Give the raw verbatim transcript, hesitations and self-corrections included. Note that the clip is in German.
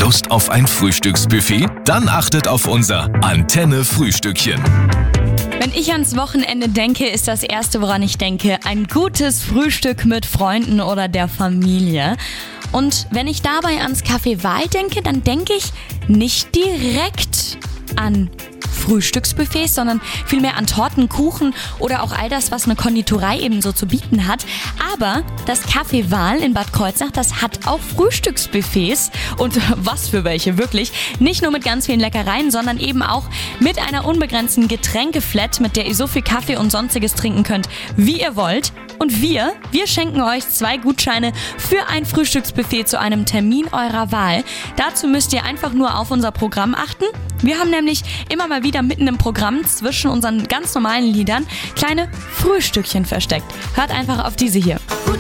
Lust auf ein Frühstücksbuffet? Dann achtet auf unser Antenne-Frühstückchen. Wenn ich ans Wochenende denke, ist das Erste, woran ich denke, ein gutes Frühstück mit Freunden oder der Familie. Und wenn ich dabei ans Café Wahl denke, dann denke ich nicht direkt an Frühstücksbuffets, sondern vielmehr an Torten, Kuchen oder auch all das, was eine Konditorei eben so zu bieten hat. Aber das Café Wahl in Bad Kreuznach, das hat auch Frühstücksbuffets. Und was für welche, wirklich. Nicht nur mit ganz vielen Leckereien, sondern eben auch mit einer unbegrenzten Getränkeflat, mit der ihr so viel Kaffee und Sonstiges trinken könnt, wie ihr wollt. Und wir, wir schenken euch zwei Gutscheine für ein Frühstücksbuffet zu einem Termin eurer Wahl. Dazu müsst ihr einfach nur auf unser Programm achten. Wir haben nämlich immer mal wieder mitten im Programm zwischen unseren ganz normalen Liedern kleine Frühstückchen versteckt. Hört einfach auf diese hier.